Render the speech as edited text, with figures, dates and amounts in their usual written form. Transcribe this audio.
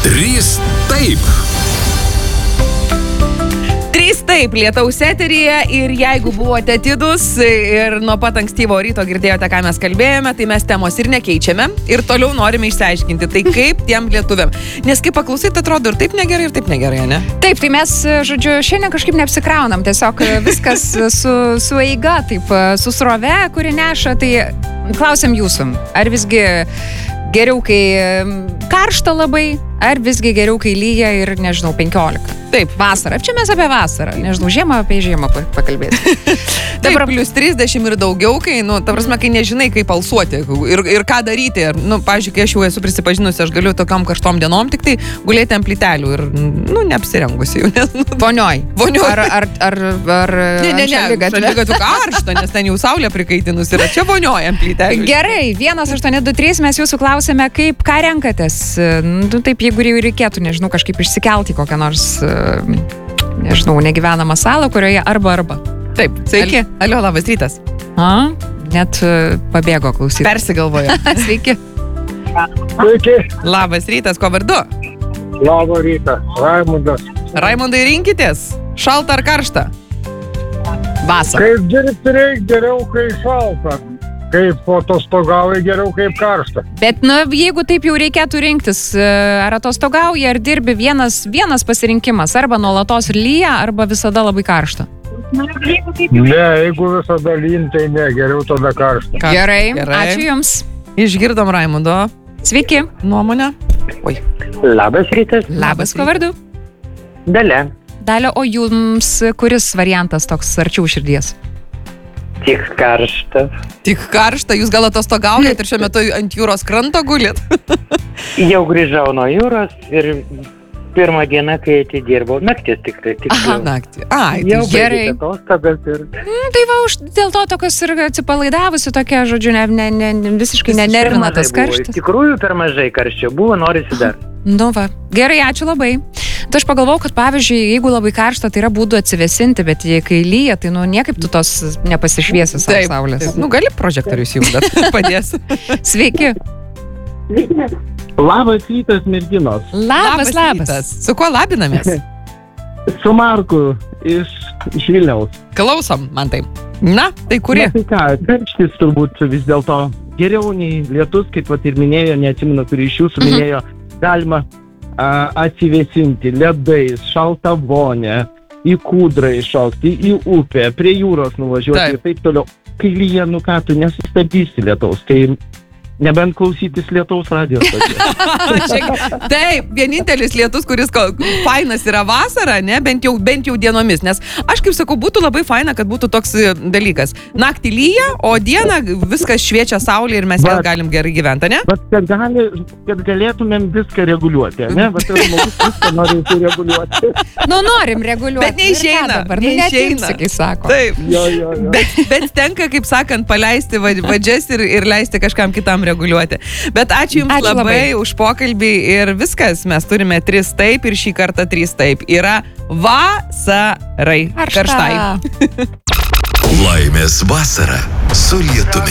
Trys taip. Trys taip, lietaus eteryje ir jeigu buvote atidus ir nuo pat ankstyvo ryto girdėjote, ką mes kalbėjome, tai mes temos ir nekeičiame ir toliau norime išsiaiškinti, tai kaip tiem lietuviam. Nes kaip paklausyti, atrodo ir taip negerai, ne? Taip, tai mes, žodžiu, šiandien kažkaip neapsikraunam, tiesiog viskas su eiga, taip, su srove, kuri neša, tai klausiam jūsų, ar visgi geriau, kai karšta labai, ar visgi geriau, kai lyja ir, nežinau, 15. Taip. Vasarą. Čia mes apie vasarą. Nežinau, žiemą apie žiemą pakalbėsim. Dabar plus 30 ir daugiau, kai, ta prasme, kai nežinai, kaip alsuoti ir ką daryti. Pavyzdžiui, kai aš jau esu prisipažinusi, aš galiu tokiom karštom dienom tik tai gulėti ant plytelių ir, nepsirengusi jau. Vonioj. Ar šaligatvių karšta, nes ten jau saulė prikaitinus yra. Čia vonioj ant plytelių. Gerai, 1823 mes jūsų klausėme, ką renkatės. Taip, jeigu jau reikėtų, nežinau, kažkaip išsikelti kokią nors nežinau, negyvenamą salą, kurioje arba. Taip, sveiki. Alio, labas rytas. Net pabėgo klausyti. Persigalvojo. Sveiki. Sveiki. Labas rytas, ko vardu? Labą rytą, Raimundas. Raimundai, rinkitės. Šalta ar karšta? Vasara. Kaip dirbti reikia geriau, kai šalta. Kaip atostogauja geriau, kaip karšta. Bet, jeigu taip jau reikėtų rinktis, ar atostogauja, ar dirbi, vienas pasirinkimas, arba nuolatos lyja, arba visada labai karšta. Ne, jeigu visada lyn, tai ne, geriau tada karšta. Gerai, ačiū Jums. Išgirdom Raimundo. Sveiki. Nuomonę. Oi. Labas rytas. Labas, ko vardu? Dalia. Dalia, o Jums kuris variantas toks arčiau širdies? Tik karšta. Tik karšta, jūs gal atostogaujat ir šiuo metu ant jūros kranto gulit? Jau grįžau nuo jūros ir pirmą dieną, kai atidirbau, naktis tik tai. Aha, naktį. Ai, jau gerai. Atostogas ir... Tai va, dėl to tokios ir atsipalaidavusi tokia, žodžiu, visiškai nenervina tas karštas. Iš tikrųjų per mažai karščio buvo, norisi dar. Va, gerai, ačiū labai. Tai aš pagalvojau, kad pavyzdžiui, jeigu labai karšta, tai yra būdų atsivėsinti, bet kai lyja, tai niekaip tu tos nepasišviesi savo saulės. Gali prožektorius įjungt, padės. Sveiki. Labas rytas, merginos. Labas. Su kuo labinamės? Su Marku iš Vilniaus. Klausom, man taip. Na, tai kurie? Tai ką, karštis turbūt vis dėlto geriau nei lietus, kaip ir minėjo, neatsimenu, kurį iš jūsų minėjo, galima atsivėsinti ledais, šaltą vonę, į kūdrą iššokti, į upę, prie jūros nuvažiuoti ir taip toliau. Kai lyja, ką tu nesustabdysi lietaus, tai nebent klausytis lietaus radijos. Taip, vienintelis lietus, kuris fainas yra vasara, ne, bent jau dienomis, nes aš kaip sakau, būtų labai faina, kad būtų toks dalykas. Naktį lyja, o dieną viskas šviečia saulė ir mes vėl galim gerai gyventi, ne? Bet kad galėtumėm viską reguliuoti, ne? Bet tas žmogus viską norim sureguliuoti. Norim reguliuoti. Bet neišeina. Neišeina, kai sako. Taip. Jo. Bet tenka, kaip sakant, paleisti vadžias ir leisti kažkam kitam reguliuoti. Bet ačiū Jums labai už pokalbį ir viskas. Mes turime 3 taip ir šį kartą 3 taip. Yra vasarai. Karštai. Laimės vasara su lietumi.